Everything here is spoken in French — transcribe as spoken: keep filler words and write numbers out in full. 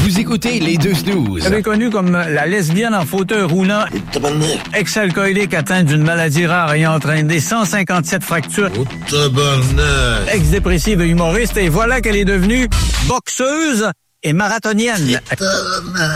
Vous écoutez les deux snooze. Elle est connue comme la lesbienne en fauteuil roulant, ex-alcoolique atteinte d'une maladie rare ayant entraîné cent cinquante-sept fractures, ex-dépressive et humoriste, et voilà qu'elle est devenue boxeuse et marathonienne.